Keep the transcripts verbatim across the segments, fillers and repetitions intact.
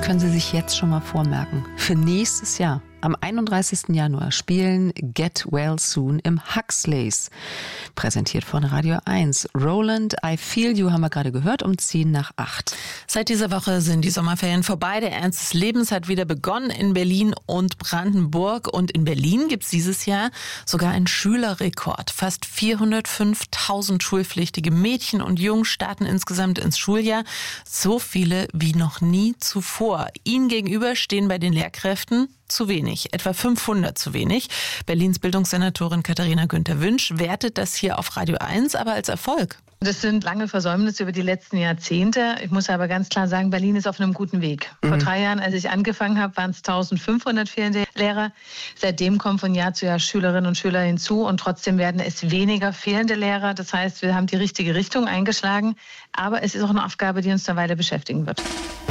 können Sie sich jetzt schon mal vormerken. Für nächstes Jahr, am einunddreißigsten Januar, spielen Get Well Soon im Huxleys. Präsentiert von Radio eins. Roland, I Feel You haben wir gerade gehört, um zehn nach acht. Seit dieser Woche sind die Sommerferien vorbei. Der Ernst des Lebens hat wieder begonnen in Berlin und Brandenburg. Und in Berlin gibt es dieses Jahr sogar einen Schülerrekord. Fast vierhundertfünftausend schulpflichtige Mädchen und Jungen starten insgesamt ins Schuljahr. So viele wie noch nie zuvor. Ihnen gegenüber stehen bei den Lehrkräften zu wenig, etwa fünfhundert zu wenig. Berlins Bildungssenatorin Katharina Günther-Wünsch wertet das hier auf Radio eins aber als Erfolg. Das sind lange Versäumnisse über die letzten Jahrzehnte. Ich muss aber ganz klar sagen, Berlin ist auf einem guten Weg. Mhm. Vor drei Jahren, als ich angefangen habe, waren es eintausendfünfhundert fehlende Lehrer. Seitdem kommen von Jahr zu Jahr Schülerinnen und Schüler hinzu und trotzdem werden es weniger fehlende Lehrer. Das heißt, wir haben die richtige Richtung eingeschlagen. Aber es ist auch eine Aufgabe, die uns eine Weile beschäftigen wird.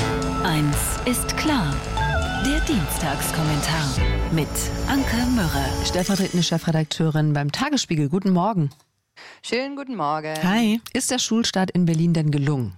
Eins ist klar. Der Dienstagskommentar mit Anke Mürre. Stellvertretende Chefredakteurin beim Tagesspiegel. Guten Morgen. Schönen guten Morgen. Hi. Ist der Schulstart in Berlin denn gelungen?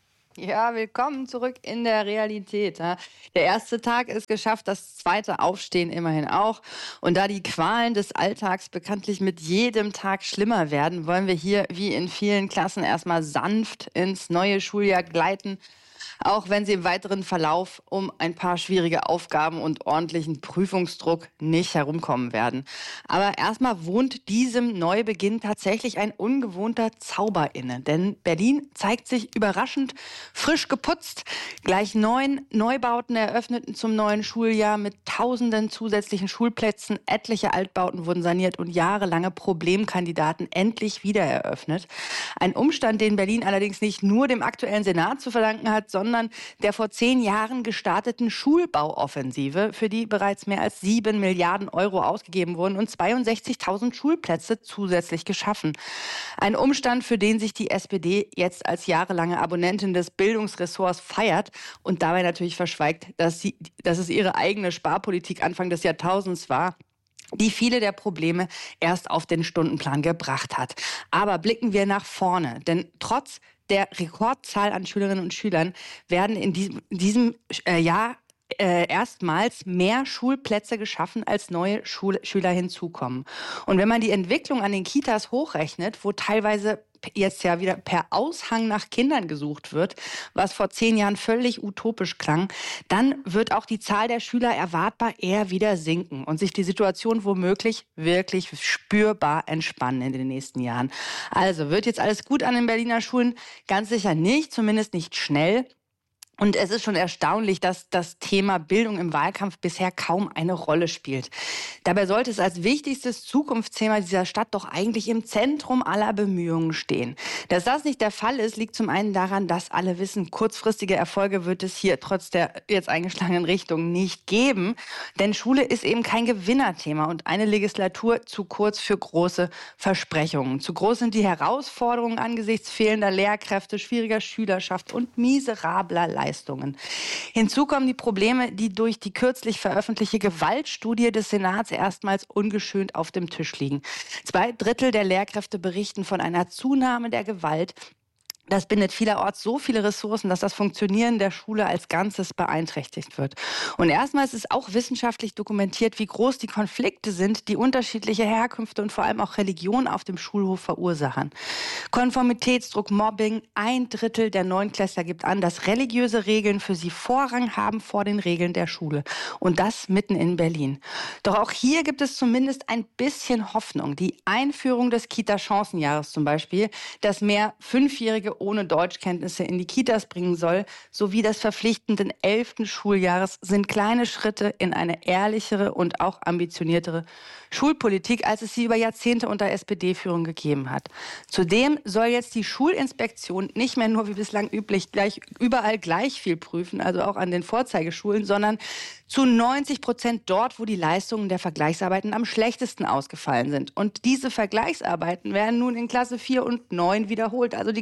Ja, willkommen zurück in der Realität. Der erste Tag ist geschafft, das zweite Aufstehen immerhin auch. Und da die Qualen des Alltags bekanntlich mit jedem Tag schlimmer werden, wollen wir hier wie in vielen Klassen erstmal sanft ins neue Schuljahr gleiten. Auch wenn sie im weiteren Verlauf um ein paar schwierige Aufgaben und ordentlichen Prüfungsdruck nicht herumkommen werden. Aber erstmal wohnt diesem Neubeginn tatsächlich ein ungewohnter Zauber inne. Denn Berlin zeigt sich überraschend frisch geputzt. Gleich neun Neubauten eröffneten zum neuen Schuljahr mit tausenden zusätzlichen Schulplätzen. Etliche Altbauten wurden saniert und jahrelange Problemkandidaten endlich wieder eröffnet. Ein Umstand, den Berlin allerdings nicht nur dem aktuellen Senat zu verdanken hat, sondern der vor zehn Jahren gestarteten Schulbauoffensive, für die bereits mehr als sieben Milliarden Euro ausgegeben wurden und zweiundsechzigtausend Schulplätze zusätzlich geschaffen. Ein Umstand, für den sich die S P D jetzt als jahrelange Abonnentin des Bildungsressorts feiert und dabei natürlich verschweigt, dass, sie, dass es ihre eigene Sparpolitik Anfang des Jahrtausends war, die viele der Probleme erst auf den Stundenplan gebracht hat. Aber blicken wir nach vorne, denn trotz der Rekordzahl an Schülerinnen und Schülern werden in diesem, in diesem äh, Jahr äh, erstmals mehr Schulplätze geschaffen, als neue Schul- Schüler hinzukommen. Und wenn man die Entwicklung an den Kitas hochrechnet, wo teilweise jetzt ja wieder per Aushang nach Kindern gesucht wird, was vor zehn Jahren völlig utopisch klang, dann wird auch die Zahl der Schüler erwartbar eher wieder sinken und sich die Situation womöglich wirklich spürbar entspannen in den nächsten Jahren. Also wird jetzt alles gut an den Berliner Schulen? Ganz sicher nicht, zumindest nicht schnell. Und es ist schon erstaunlich, dass das Thema Bildung im Wahlkampf bisher kaum eine Rolle spielt. Dabei sollte es als wichtigstes Zukunftsthema dieser Stadt doch eigentlich im Zentrum aller Bemühungen stehen. Dass das nicht der Fall ist, liegt zum einen daran, dass alle wissen, kurzfristige Erfolge wird es hier trotz der jetzt eingeschlagenen Richtung nicht geben. Denn Schule ist eben kein Gewinnerthema und eine Legislatur zu kurz für große Versprechungen. Zu groß sind die Herausforderungen angesichts fehlender Lehrkräfte, schwieriger Schülerschaft und miserabler Leistungen. Leistungen. Hinzu kommen die Probleme, die durch die kürzlich veröffentlichte Gewaltstudie des Senats erstmals ungeschönt auf dem Tisch liegen. Zwei Drittel der Lehrkräfte berichten von einer Zunahme der Gewalt. Das bindet vielerorts so viele Ressourcen, dass das Funktionieren der Schule als Ganzes beeinträchtigt wird. Und erstmals ist auch wissenschaftlich dokumentiert, wie groß die Konflikte sind, die unterschiedliche Herkünfte und vor allem auch Religion auf dem Schulhof verursachen. Konformitätsdruck, Mobbing, ein Drittel der Neunklässler gibt an, dass religiöse Regeln für sie Vorrang haben vor den Regeln der Schule. Und das mitten in Berlin. Doch auch hier gibt es zumindest ein bisschen Hoffnung. Die Einführung des Kita-Chancenjahres zum Beispiel, das mehr Fünfjährige ohne Deutschkenntnisse in die Kitas bringen soll, sowie des verpflichtenden elften Schuljahres sind kleine Schritte in eine ehrlichere und auch ambitioniertere Schulpolitik, als es sie über Jahrzehnte unter S P D-Führung gegeben hat. Zudem soll jetzt die Schulinspektion nicht mehr nur wie bislang üblich gleich, überall gleich viel prüfen, also auch an den Vorzeigeschulen, sondern zu neunzig Prozent dort, wo die Leistungen der Vergleichsarbeiten am schlechtesten ausgefallen sind. Und diese Vergleichsarbeiten werden nun in Klasse vier und neun wiederholt. Also die gleichen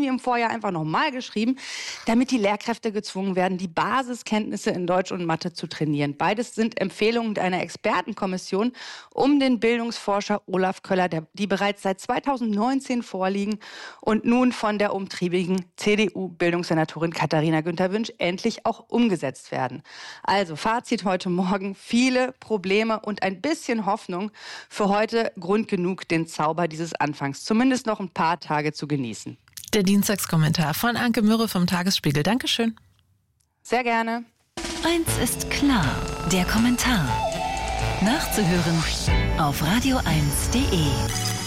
wie im Vorjahr einfach nochmal geschrieben, damit die Lehrkräfte gezwungen werden, die Basiskenntnisse in Deutsch und Mathe zu trainieren. Beides sind Empfehlungen einer Expertenkommission um den Bildungsforscher Olaf Köller, der, die bereits seit zweitausendneunzehn vorliegen und nun von der umtriebigen C D U-Bildungssenatorin Katharina Günther-Wünsch endlich auch umgesetzt werden. Also Fazit heute Morgen, viele Probleme und ein bisschen Hoffnung. Für heute Grund genug, den Zauber dieses Anfangs zumindest noch ein paar Tage zu genießen. Der Dienstagskommentar von Anke Mürre vom Tagesspiegel. Dankeschön. Sehr gerne. Eins ist klar, der Kommentar. Nachzuhören auf radio eins punkt de.